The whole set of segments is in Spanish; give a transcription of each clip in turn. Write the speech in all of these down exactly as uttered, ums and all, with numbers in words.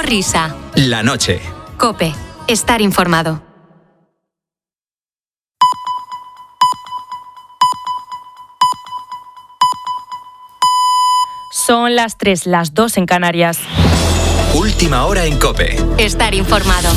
Humor, risa. La noche. COPE. Estar informado. Son las tres, las dos en Canarias. Última hora en COPE. Estar informado.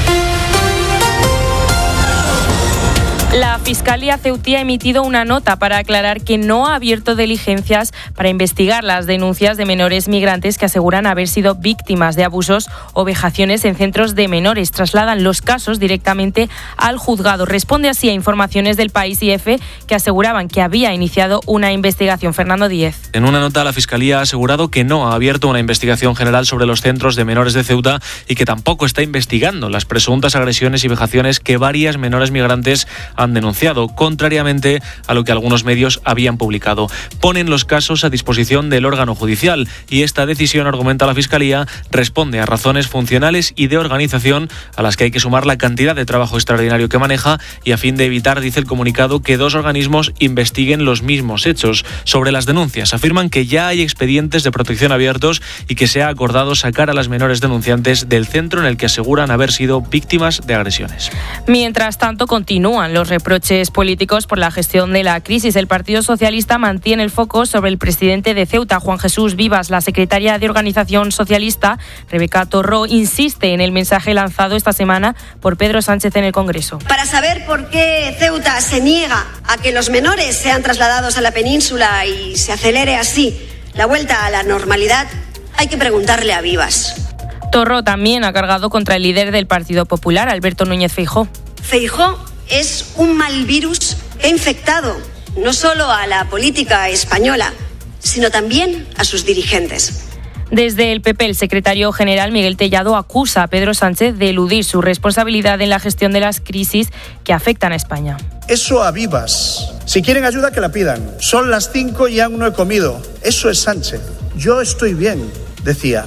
La Fiscalía ceutí ha emitido una nota para aclarar que no ha abierto diligencias para investigar las denuncias de menores migrantes que aseguran haber sido víctimas de abusos o vejaciones en centros de menores. Trasladan los casos directamente al juzgado. Responde así a informaciones del País y EFE que aseguraban que había iniciado una investigación. Fernando Díez. En una nota, la Fiscalía ha asegurado que no ha abierto una investigación general sobre los centros de menores de Ceuta y que tampoco está investigando las presuntas agresiones y vejaciones que varias menores migrantes han denunciado, contrariamente a lo que algunos medios habían publicado. Ponen los casos a disposición del órgano judicial y esta decisión, argumenta la Fiscalía, responde a razones funcionales y de organización a las que hay que sumar la cantidad de trabajo extraordinario que maneja y a fin de evitar, dice el comunicado, que dos organismos investiguen los mismos hechos. Sobre las denuncias, afirman que ya hay expedientes de protección abiertos y que se ha acordado sacar a las menores denunciantes del centro en el que aseguran haber sido víctimas de agresiones. Mientras tanto, continúan los reproches políticos por la gestión de la crisis. El Partido Socialista mantiene el foco sobre el presidente de Ceuta, Juan Jesús Vivas. La secretaria de Organización Socialista, Rebeca Torró, insiste en el mensaje lanzado esta semana por Pedro Sánchez en el Congreso. Para saber por qué Ceuta se niega a que los menores sean trasladados a la península y se acelere así la vuelta a la normalidad, hay que preguntarle a Vivas. Torró también ha cargado contra el líder del Partido Popular, Alberto Núñez Feijóo. Feijóo es un mal virus que ha infectado no solo a la política española, sino también a sus dirigentes. Desde el P P, el secretario general Miguel Tellado acusa a Pedro Sánchez de eludir su responsabilidad en la gestión de las crisis que afectan a España. Eso a Vivas. Si quieren ayuda, que la pidan. Son las cinco y aún no he comido. Eso es Sánchez. Yo estoy bien, decía.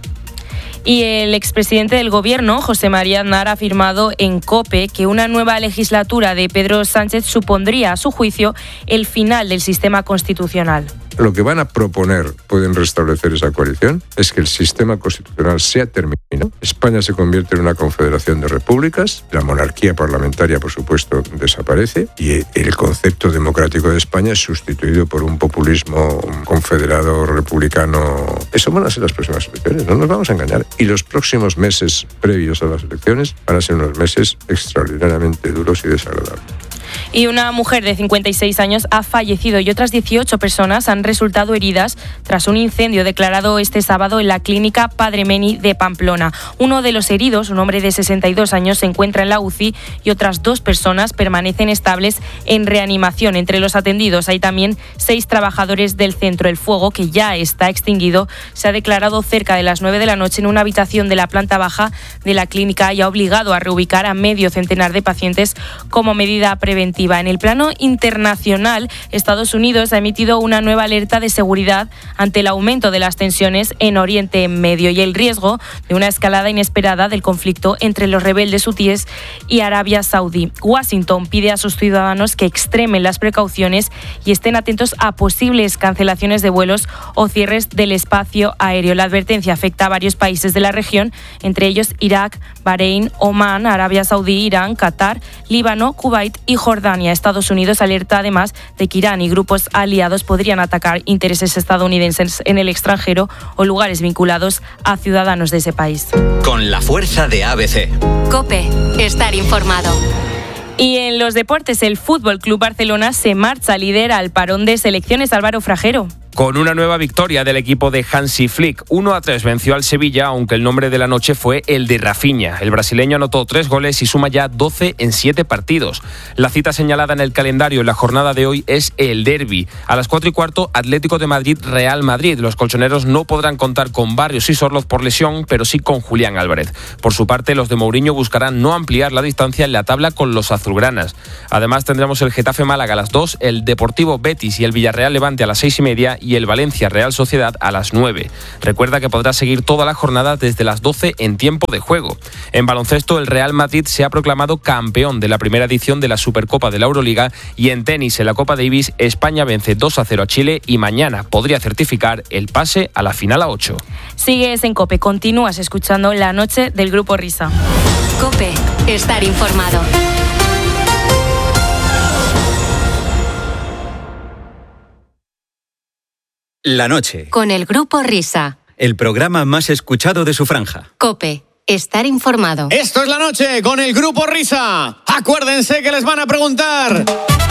Y el expresidente del Gobierno, José María Aznar, ha afirmado en COPE que una nueva legislatura de Pedro Sánchez supondría, a su juicio, el final del sistema constitucional. Lo que van a proponer, pueden restablecer esa coalición, es que el sistema constitucional sea terminado. España se convierte en una confederación de repúblicas, la monarquía parlamentaria, por supuesto, desaparece y el concepto democrático de España es sustituido por un populismo confederado republicano. Eso van a ser las próximas elecciones, no nos vamos a engañar. Y los próximos meses previos a las elecciones van a ser unos meses extraordinariamente duros y desagradables. Y una mujer de cincuenta y seis años ha fallecido y otras dieciocho personas han resultado heridas tras un incendio declarado este sábado en la clínica Padre Meni de Pamplona. Uno de los heridos, un hombre de sesenta y dos años, se encuentra en la U C I y otras dos personas permanecen estables en reanimación. Entre los atendidos hay también seis trabajadores del centro. El fuego, que ya está extinguido, se ha declarado cerca de las nueve de la noche en una habitación de la planta baja de la clínica y ha obligado a reubicar a medio centenar de pacientes como medida preventiva. En el plano internacional, Estados Unidos ha emitido una nueva alerta de seguridad ante el aumento de las tensiones en Oriente Medio y el riesgo de una escalada inesperada del conflicto entre los rebeldes hutíes y Arabia Saudí. Washington pide a sus ciudadanos que extremen las precauciones y estén atentos a posibles cancelaciones de vuelos o cierres del espacio aéreo. La advertencia afecta a varios países de la región, entre ellos Irak, Bahrein, Omán, Arabia Saudí, Irán, Qatar, Líbano, Kuwait y Jordania. Estados Unidos alerta además de que Irán y grupos aliados podrían atacar intereses estadounidenses en el extranjero o lugares vinculados a ciudadanos de ese país. Con la fuerza de A B C. COPE. Estar informado. Y en los deportes, el Fútbol Club Barcelona se marcha líder al parón de selecciones. Álvaro Fragero. Con una nueva victoria del equipo de Hansi Flick. uno a tres venció al Sevilla, aunque el nombre de la noche fue el de Rafinha. El brasileño anotó tres goles y suma ya doce en siete partidos. La cita señalada en el calendario en la jornada de hoy es el derbi. A las cuatro y cuarto, Atlético de Madrid-Real Madrid. Los colchoneros no podrán contar con Barrios y Sorloz por lesión, pero sí con Julián Álvarez. Por su parte, los de Mourinho buscarán no ampliar la distancia en la tabla con los azulgranas. Además, tendremos el Getafe Málaga a las dos, el Deportivo Betis y el Villarreal Levante a las seis y media y y el Valencia Real Sociedad a las nueve. Recuerda que podrás seguir toda la jornada desde las doce en tiempo de juego. En baloncesto, el Real Madrid se ha proclamado campeón de la primera edición de la Supercopa de la Euroliga, y en tenis, en la Copa Davis, España vence dos a cero a Chile y mañana podría certificar el pase a la final a ocho. Sigues en COPE, continúas escuchando La Noche del Grupo Risa. COPE, estar informado. La noche. Con el Grupo Risa. El programa más escuchado de su franja. COPE, estar informado. Esto es La Noche con el Grupo Risa. Acuérdense que les van a preguntar...